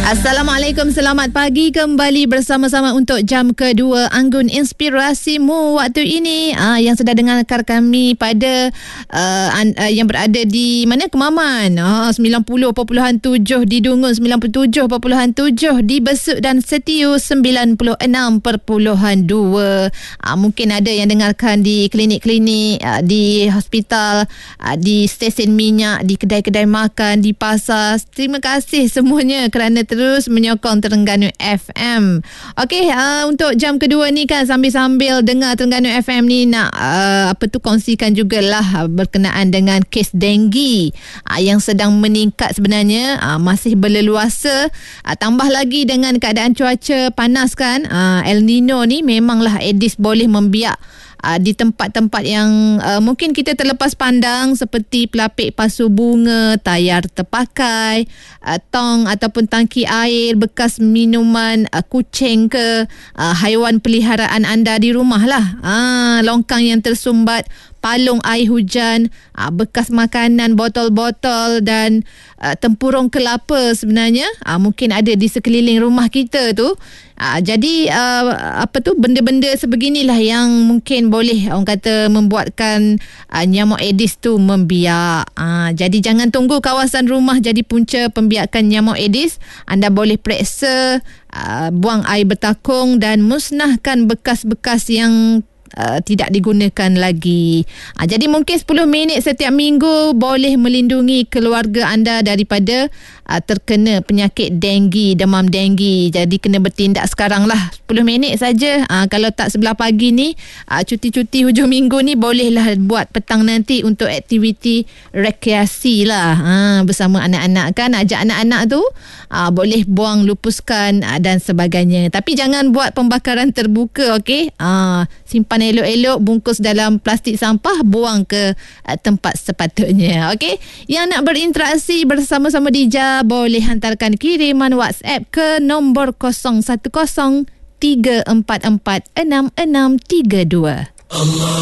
Assalamualaikum, selamat pagi kembali bersama-sama untuk jam kedua Anggun Inspirasimu waktu ini. Yang sedang dengarkan kami pada yang berada di mana? Kemaman 90.7 di Dungun, 97.7 di Besut dan Setiu 96.2. Mungkin ada yang dengarkan di klinik-klinik, di hospital, di stesen minyak, di kedai-kedai makan, di pasar. Terima kasih semuanya kerana terus menyokong Terengganu FM. Okey, untuk jam kedua ni kan sambil-sambil dengar Terengganu FM ni nak kongsikan jugalah berkenaan dengan kes denggi yang sedang meningkat sebenarnya, masih berleluasa, tambah lagi dengan keadaan cuaca panas kan. El Nino ni memanglah Aedes boleh membiak di tempat-tempat yang mungkin kita terlepas pandang, seperti pelapik pasu bunga, tayar terpakai, tong ataupun tangki air, bekas minuman kucing ke, haiwan peliharaan anda di rumah lah, longkang yang tersumbat, palung air hujan, bekas makanan, botol-botol dan tempurung kelapa sebenarnya mungkin ada di sekeliling rumah kita tu. Jadi benda-benda sebeginilah yang mungkin boleh orang kata membuatkan nyamuk Aedes tu membiak. Jadi jangan tunggu kawasan rumah jadi punca pembiakan nyamuk Aedes. Anda boleh periksa, buang air bertakung dan musnahkan bekas-bekas yang tidak digunakan lagi. Jadi mungkin 10 minit setiap minggu boleh melindungi keluarga anda daripada terkena penyakit denggi, demam denggi. Jadi kena bertindak sekarang lah, 10 minit saja. Kalau tak sebelah pagi ni, cuti-cuti hujung minggu ni bolehlah buat petang nanti untuk aktiviti rekreasi lah, bersama anak-anak kan. Ajak anak-anak tu boleh buang lupuskan dan sebagainya. Tapi jangan buat pembakaran terbuka, okey? Simpan elok-elok, bungkus dalam plastik sampah, buang ke tempat sepatutnya. Okey, yang nak berinteraksi bersama-sama Dija boleh hantarkan kiriman WhatsApp ke nombor 010 344 6632.